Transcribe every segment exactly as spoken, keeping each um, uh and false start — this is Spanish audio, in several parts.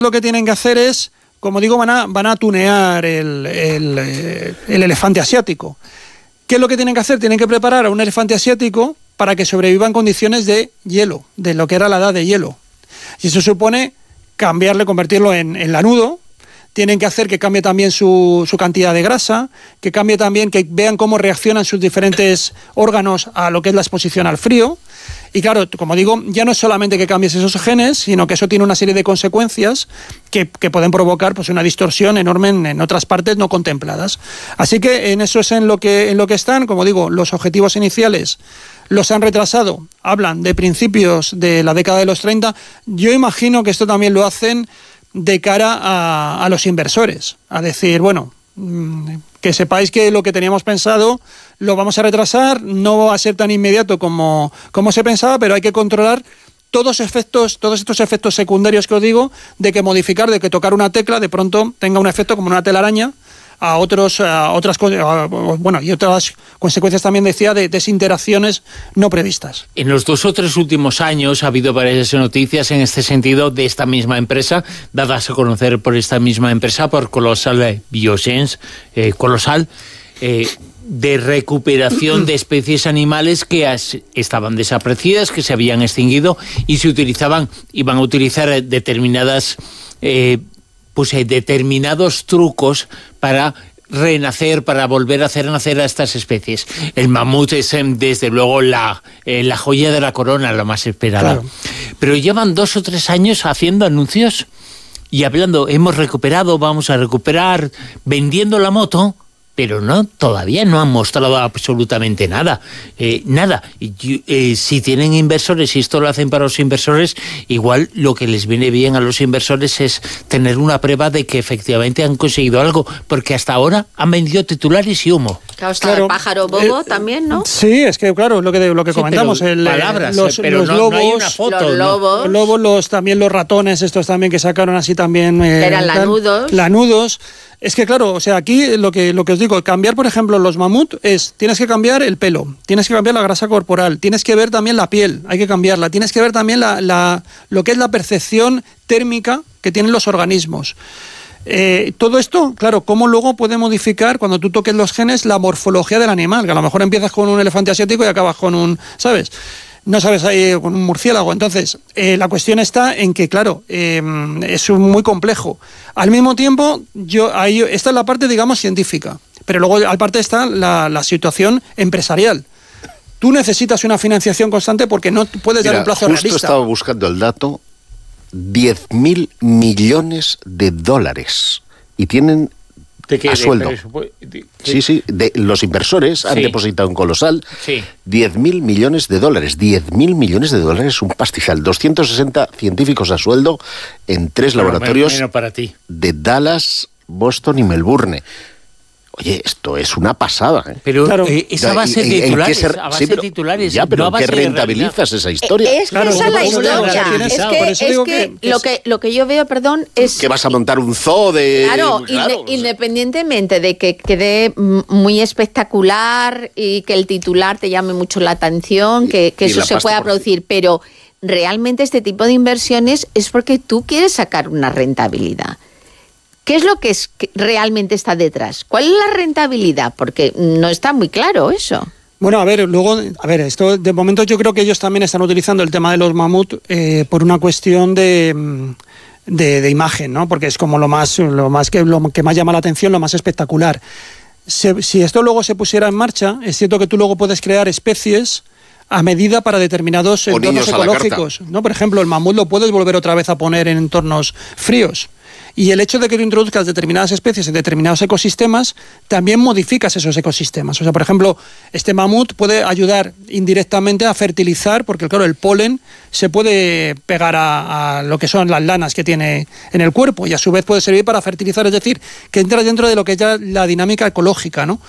Lo que tienen que hacer es, como digo, van a, van a tunear el, el, el elefante asiático. ¿Qué es lo que tienen que hacer? Tienen que preparar a un elefante asiático para que sobreviva en condiciones de hielo, de lo que era la edad de hielo. Y eso supone cambiarle, convertirlo en, en lanudo. Tienen que hacer que cambie también su, su cantidad de grasa, que cambie también, que vean cómo reaccionan sus diferentes órganos a lo que es la exposición al frío. Y claro, como digo, ya no es solamente que cambies esos genes, sino que eso tiene una serie de consecuencias que, que pueden provocar pues, una distorsión enorme en, en otras partes no contempladas. Así que en eso es en lo que, en lo que están. Como digo, los objetivos iniciales los han retrasado. Hablan de principios de la década de los treinta. Yo imagino que esto también lo hacen de cara a, a los inversores. A decir, bueno, que sepáis que lo que teníamos pensado lo vamos a retrasar, no va a ser tan inmediato como, como se pensaba, pero hay que controlar todos efectos, todos estos efectos secundarios que os digo, de que modificar, de que tocar una tecla de pronto tenga un efecto como una telaraña a otros, a otras cosas, bueno, y otras consecuencias también decía de desinteracciones no previstas. En los dos o tres últimos años ha habido varias noticias en este sentido de esta misma empresa, dadas a conocer por esta misma empresa, por Colossal Bioscience, eh, Colossal, eh, de recuperación de especies animales que as, estaban desaparecidas, que se habían extinguido y se utilizaban, iban a utilizar determinadas eh, pues eh, determinados trucos para renacer, para volver a hacer nacer a estas especies. El mamut es desde luego la, eh, la joya de la corona, la más esperada. Claro. Pero llevan dos o tres años haciendo anuncios y hablando, hemos recuperado, vamos a recuperar, vendiendo la moto, pero no, todavía no han mostrado absolutamente nada, eh, nada. Y, eh, si tienen inversores, y esto lo hacen para los inversores, igual lo que les viene bien a los inversores es tener una prueba de que efectivamente han conseguido algo, porque hasta ahora han vendido titulares y humo. Claro, está claro, el pájaro bobo eh, también, ¿no? Sí, es que claro, lo que, lo que sí, comentamos, el, palabras, los, pero los no, lobos, no hay una foto, los lobos, los, lobos los, también los ratones, estos también que sacaron así también. Eh, eran lanudos. Lanudos. Es que claro, o sea, aquí lo que, lo que os digo, cambiar, por ejemplo, los mamut es, tienes que cambiar el pelo, tienes que cambiar la grasa corporal, tienes que ver también la piel, hay que cambiarla, tienes que ver también la, la, lo que es la percepción térmica que tienen los organismos. Eh, todo esto, claro, cómo luego puede modificar, cuando tú toques los genes, la morfología del animal, que a lo mejor empiezas con un elefante asiático y acabas con un, ¿sabes?, no sabes ahí con un murciélago. Entonces, eh, la cuestión está en que, claro, eh, es muy complejo. Al mismo tiempo, yo ahí esta es la parte, digamos, científica, pero luego aparte está la, la situación empresarial. Tú necesitas una financiación constante porque no puedes Mira, dar un plazo justo realista. Estaba buscando el dato, diez mil millones de dólares, y tienen ¿De qué, a sueldo. De, de, de, sí, sí, de, los inversores sí. han depositado en Colossal sí. diez mil millones de dólares. diez mil millones de dólares es un pastizal. doscientos sesenta científicos a sueldo en tres Pero laboratorios menos para ti. de Dallas, Boston y Melbourne. Oye, esto es una pasada, ¿eh? Pero claro, eh, esa base de titulares, ser, a base sí, pero, de titulares, ya, pero no ¿qué rentabilizas esa historia? Es que claro, esa es la historia. Tienes, es que, es que, que lo que lo que yo veo, perdón, es que vas a montar un zoo de claro, claro inde, independientemente de que quede muy espectacular y que el titular te llame mucho la atención, que, que eso se pueda producir, pero realmente este tipo de inversiones es porque tú quieres sacar una rentabilidad. ¿Qué es lo que, es que realmente está detrás? ¿Cuál es la rentabilidad? Porque no está muy claro eso. Bueno, a ver, luego, a ver, esto de momento yo creo que ellos también están utilizando el tema de los mamut eh, por una cuestión de, de, de imagen, ¿no? Porque es como lo más, lo más que lo que más llama la atención, lo más espectacular. Se, si esto luego se pusiera en marcha, es cierto que tú luego puedes crear especies a medida para determinados o entornos ecológicos, ¿no? Por ejemplo, el mamut lo puedes volver otra vez a poner en entornos fríos. Y el hecho de que tú introduzcas determinadas especies en determinados ecosistemas, también modificas esos ecosistemas. O sea, por ejemplo, este mamut puede ayudar indirectamente a fertilizar, porque claro, el polen se puede pegar a, a lo que son las lanas que tiene en el cuerpo y a su vez puede servir para fertilizar, es decir, que entra dentro de lo que es ya la dinámica ecológica, ¿no?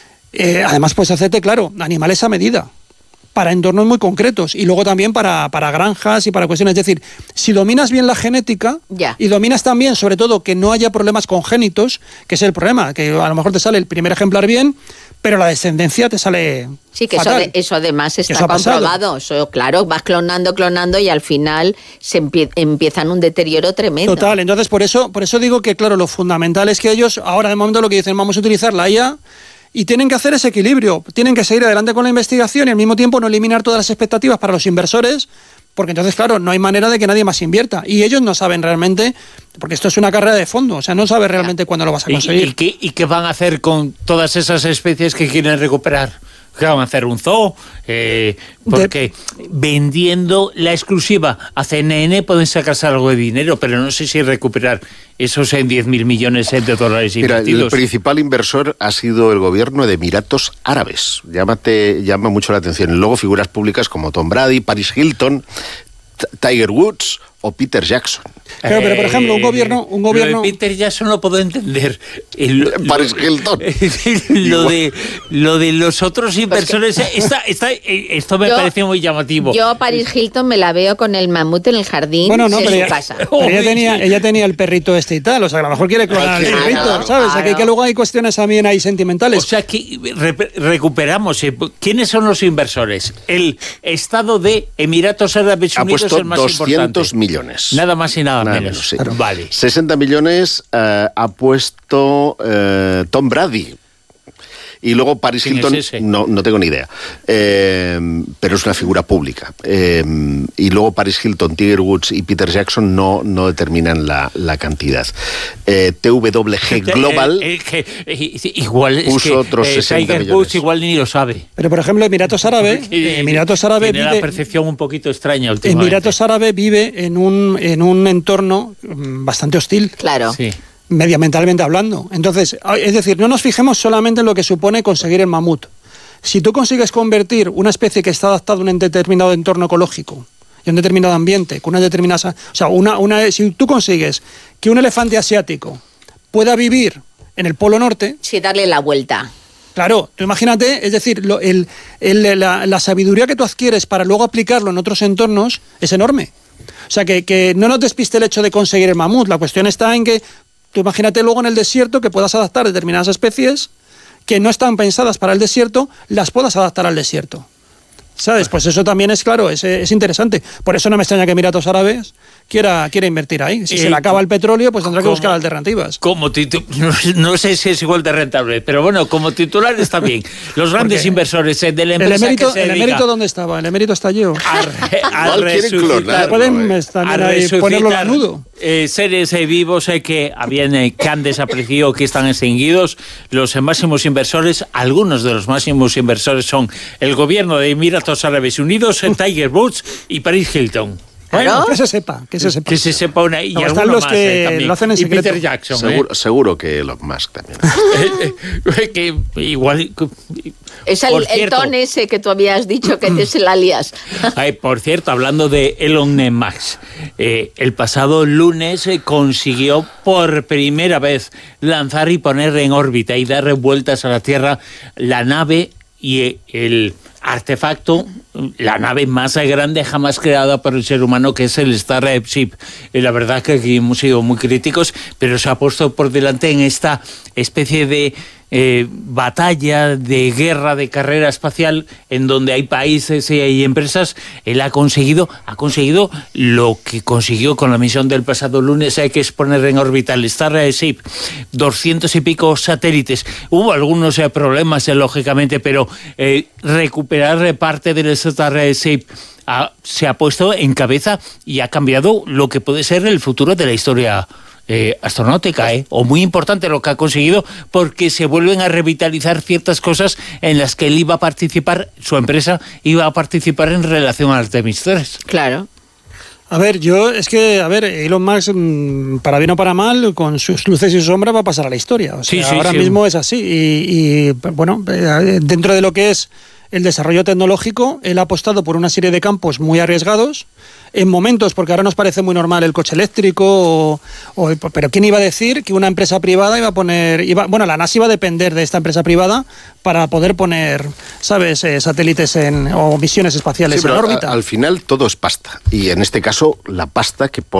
Eh, además, puedes hacerte, claro, animales a medida, para entornos muy concretos y luego también para, para granjas y para cuestiones. Es decir, si dominas bien la genética yeah. y dominas también, sobre todo, que no haya problemas congénitos, que es el problema, que a lo mejor te sale el primer ejemplar bien, pero la descendencia te sale Sí, que fatal. eso, de, eso además está eso comprobado. Eso, claro, vas clonando, clonando y al final se empie, empiezan un deterioro tremendo. Total, entonces por eso, por eso digo que, claro, lo fundamental es que ellos, ahora de momento lo que dicen, vamos a utilizar la I A y tienen que hacer ese equilibrio, tienen que seguir adelante con la investigación y al mismo tiempo no eliminar todas las expectativas para los inversores, porque entonces, claro, no hay manera de que nadie más invierta. Y ellos no saben realmente, porque esto es una carrera de fondo, o sea, no sabes realmente cuándo lo vas a conseguir. ¿Y, y, qué, ¿Y qué van a hacer con todas esas especies que quieren recuperar? ¿Qué van a hacer? ¿Un zoo? Eh, porque de... vendiendo la exclusiva a C N N pueden sacarse algo de dinero, pero no sé si recuperar esos en diez mil millones de dólares Mira, invertidos. El principal inversor ha sido el gobierno de Emiratos Árabes. Llámate, llama mucho la atención. Y luego figuras públicas como Tom Brady, Paris Hilton, Tiger Woods o Peter Jackson. Claro, pero por ejemplo, un gobierno... Un gobierno... Lo de Peter Jackson lo puedo entender. El, Paris Hilton. Lo de, lo de los otros inversores, pues que, esta, esta, esto me yo, parece muy llamativo. Yo a Paris Hilton me la veo con el mamut en el jardín bueno, no, de pero su ella, casa. Pero ella, tenía, ella tenía el perrito este y tal, o sea, a lo mejor quiere clonar el perrito, claro, ¿sabes? Claro. Aquí que luego hay cuestiones también ahí sentimentales. O sea, que re, recuperamos. ¿Quiénes son los inversores? El Estado de Emiratos Árabes Unidos es el más importante. doscientos millones. Nada más y nada, nada menos. menos sí. Claro. Vale. sesenta millones uh, ha puesto uh, Tom Brady. Y luego Paris Hilton, es no, no tengo ni idea, eh, pero es una figura pública. Eh, y luego Paris Hilton, Tiger Woods y Peter Jackson no, no determinan la, la cantidad. Eh, T W G Global eh, eh, eh, eh, igual puso es que, otros eh, sesenta Tiger millones. Woods igual ni lo sabe. Pero por ejemplo, Emiratos Árabes, Emiratos Árabes tiene vive, la percepción un poquito extraña últimamente. Emiratos Árabes vive en un, en un entorno bastante hostil. Claro. Sí. Medioambientalmente hablando. Entonces, es decir, no nos fijemos solamente en lo que supone conseguir el mamut. Si tú consigues convertir una especie que está adaptada a un determinado entorno ecológico y un determinado ambiente, con una determinada... O sea, una, una, si tú consigues que un elefante asiático pueda vivir en el Polo Norte... Sí, darle la vuelta. Claro, tú imagínate, es decir, lo, el, el, la, la sabiduría que tú adquieres para luego aplicarlo en otros entornos es enorme. O sea, que, que no nos despiste el hecho de conseguir el mamut. La cuestión está en que tú imagínate luego en el desierto que puedas adaptar determinadas especies que no están pensadas para el desierto, las puedas adaptar al desierto. ¿Sabes? Pues eso también es claro, es, es interesante. Por eso no me extraña que Emiratos Árabes quiera, quiera invertir ahí. Si eh, se le acaba el petróleo, pues tendrá que buscar alternativas. Como titu- no, no sé si es igual de rentable, pero bueno, como titular está bien. Los grandes inversores eh, de la empresa el emérito, que se ¿El dedica emérito dónde estaba? El emérito está allí. A, re, a resucitar, pueden a resucitar ponerlo lanudo. Eh, seres eh, vivos eh, que, habían, eh, que han desaparecido, que están extinguidos. Los eh, máximos inversores, algunos de los máximos inversores son el gobierno de Emiratos Árabes Unidos, eh, Tiger Woods y Paris Hilton. Bueno, que se sepa, que se sepa. Que se sepa una y no, están los más, que eh, también. lo hacen en y secreto. Peter Jackson. Seguro, eh. seguro que Elon Musk también. que igual. Es el, el ton ese que tú habías dicho que es el alias. Ay, por cierto, hablando de Elon Musk, eh, el pasado lunes eh, consiguió por primera vez lanzar y poner en órbita y dar vueltas a la Tierra la nave y el artefacto, la nave más grande jamás creada por el ser humano, que es el Starship. Y la verdad que aquí hemos sido muy críticos, pero se ha puesto por delante en esta especie de eh, batalla, de guerra, de carrera espacial, en donde hay países y hay empresas. Él ha conseguido, ha conseguido lo que consiguió con la misión del pasado lunes, hay que es poner en órbita el Starship, doscientos y pico satélites. Hubo algunos eh, problemas, eh, lógicamente, pero eh, recuperar parte del Starship ha, se ha puesto en cabeza y ha cambiado lo que puede ser el futuro de la historia Eh, astronáutica, ¿eh? O muy importante lo que ha conseguido, porque se vuelven a revitalizar ciertas cosas en las que él iba a participar, su empresa iba a participar en relación a Artemis tres. Claro. A ver, yo, es que, a ver, Elon Musk, para bien o para mal, con sus luces y sus sombras va a pasar a la historia. O sea, sí, sí, ahora sí. mismo es así. Y, y, bueno, dentro de lo que es el desarrollo tecnológico, él ha apostado por una serie de campos muy arriesgados, en momentos, porque ahora nos parece muy normal el coche eléctrico, o, o, pero ¿quién iba a decir que una empresa privada iba a poner, iba, bueno, la NASA iba a depender de esta empresa privada para poder poner, ¿sabes?, eh, satélites en, o misiones espaciales sí, en órbita? A, al final todo es pasta, y en este caso la pasta que pone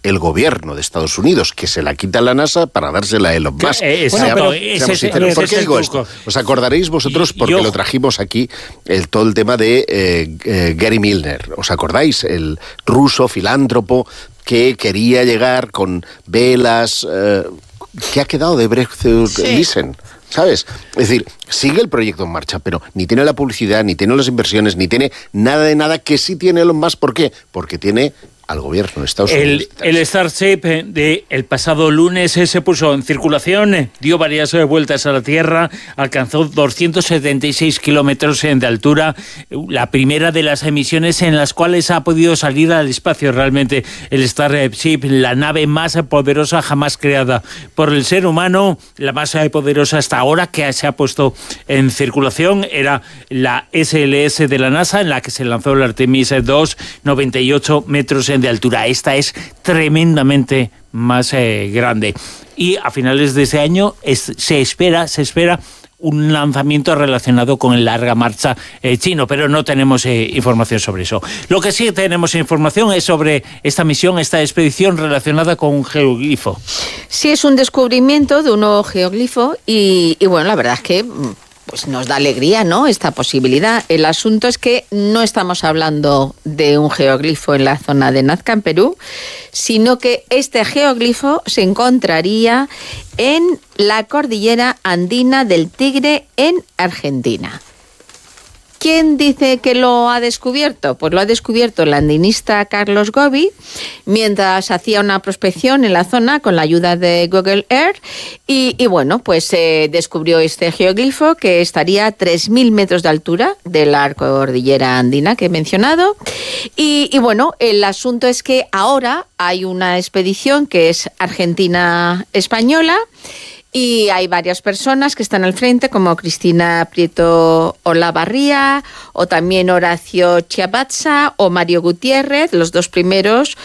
el gobierno de Estados Unidos, que se la quita a la NASA para dársela a Elon Musk. Eh, bueno, pero ese, ese, ¿Por qué digo el esto? Os acordaréis vosotros, porque lo trajimos aquí, el, todo el tema de eh, eh, Gary Milner. ¿Os acordáis? El ruso filántropo que quería llegar con velas. Eh, ¿Qué ha quedado de Breakthrough sí. Listen? ¿Sabes? Es decir, sigue el proyecto en marcha, pero ni tiene la publicidad, ni tiene las inversiones, ni tiene nada de nada que sí tiene Elon Musk. ¿Por qué? Porque tiene al gobierno de Estados Unidos. El, el Starship de el pasado lunes se puso en circulación, dio varias vueltas a la Tierra, alcanzó doscientos setenta y seis kilómetros de altura, la primera de las emisiones en las cuales ha podido salir al espacio. Realmente el Starship, la nave más poderosa jamás creada por el ser humano, la más poderosa hasta ahora que se ha puesto en circulación, era la S L S de la NASA, en la que se lanzó el Artemis dos, noventa y ocho metros de altura. Esta es tremendamente más eh, grande. Y a finales de este año es, se espera, se espera un lanzamiento relacionado con el larga marcha eh, chino, pero no tenemos eh, información sobre eso. Lo que sí tenemos información es sobre esta misión, esta expedición relacionada con un geoglifo. Sí, es un descubrimiento de un nuevo geoglifo y, y bueno, la verdad es que pues nos da alegría, ¿no?, esta posibilidad. El asunto es que no estamos hablando de un geoglifo en la zona de Nazca, en Perú, sino que este geoglifo se encontraría en la cordillera andina del Tigre, en Argentina. ¿Quién dice que lo ha descubierto? Pues lo ha descubierto el andinista Carlos Gobi mientras hacía una prospección en la zona con la ayuda de Google Earth y, y bueno, pues eh, descubrió este geoglifo que estaría a tres mil metros de altura de la cordillera andina que he mencionado y, y bueno, el asunto es que ahora hay una expedición que es Argentina-Española. Y hay varias personas que están al frente, como Cristina Prieto Olavarría, o también Horacio Chiabatza, o Mario Gutiérrez. Los dos primeros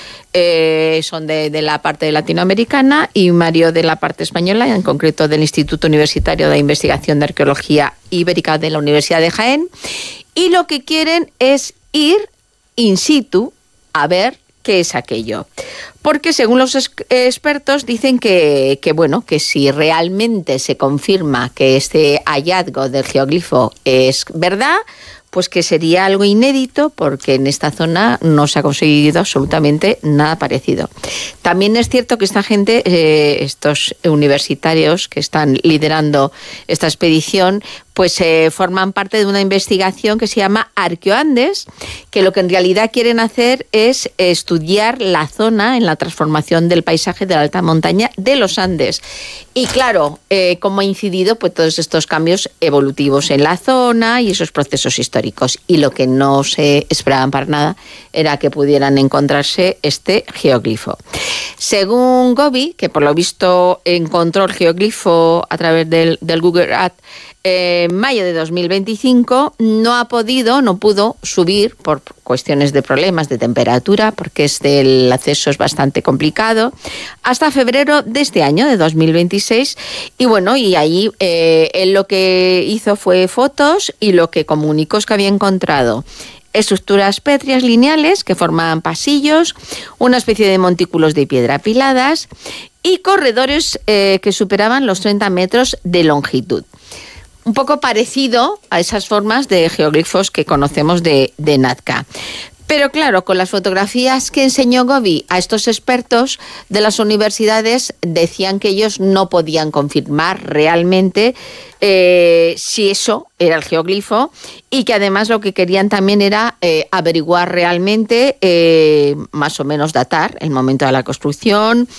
eh, son de, de la parte latinoamericana y Mario de la parte española, en concreto del Instituto Universitario de Investigación de Arqueología Ibérica de la Universidad de Jaén. Y lo que quieren es ir in situ a ver qué es aquello. Porque según los expertos dicen que, que, bueno, que si realmente se confirma que este hallazgo del geoglifo es verdad, pues que sería algo inédito porque en esta zona no se ha conseguido absolutamente nada parecido. También es cierto que esta gente, eh, estos universitarios que están liderando esta expedición, pues eh, forman parte de una investigación que se llama Arqueoandes, que lo que en realidad quieren hacer es estudiar la zona en la transformación del paisaje de la alta montaña de los Andes. Y claro, eh, cómo ha incidido pues, todos estos cambios evolutivos en la zona y esos procesos históricos. Y lo que no se esperaban para nada era que pudieran encontrarse este geoglifo. Según Gobi, que por lo visto encontró el geoglifo a través del, del Google Earth, en mayo de dos mil veinticinco, no ha podido, no pudo subir por cuestiones de problemas de temperatura, porque este, el acceso es bastante complicado, hasta febrero de este año, de dos mil veintiséis. Y bueno, y ahí eh, él lo que hizo fue fotos y lo que comunicó es que había encontrado estructuras pétreas lineales que formaban pasillos, una especie de montículos de piedra apiladas y corredores eh, que superaban los treinta metros de longitud. Un poco parecido a esas formas de geoglifos que conocemos de, de Nazca. Pero claro, con las fotografías que enseñó Gobi a estos expertos de las universidades, decían que ellos no podían confirmar realmente eh, si eso era el geoglifo y que además lo que querían también era eh, averiguar realmente, eh, más o menos datar el momento de la construcción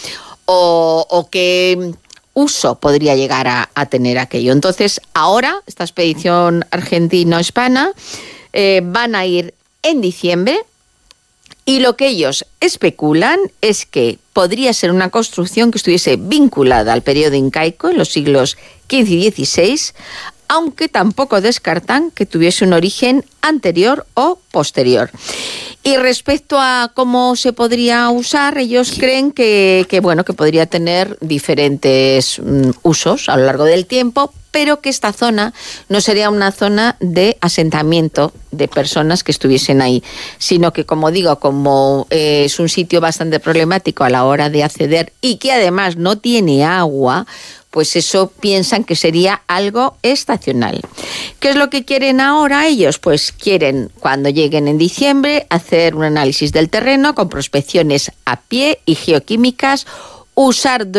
o, o que uso podría llegar a, a tener aquello. Entonces, ahora, esta expedición argentino-hispana eh, van a ir en diciembre y lo que ellos especulan es que podría ser una construcción que estuviese vinculada al periodo incaico en los siglos quince y dieciséis, aunque tampoco descartan que tuviese un origen anterior o posterior. Y respecto a cómo se podría usar, ellos creen que, que bueno, que podría tener diferentes mm, usos a lo largo del tiempo, pero que esta zona no sería una zona de asentamiento de personas que estuviesen ahí, sino que, como digo, como eh, es un sitio bastante problemático a la hora de acceder y que además no tiene agua, pues eso piensan que sería algo estacional. ¿Qué es lo que quieren ahora ellos? Pues quieren, cuando lleguen en diciembre, hacer un análisis del terreno con prospecciones a pie y geoquímicas, usar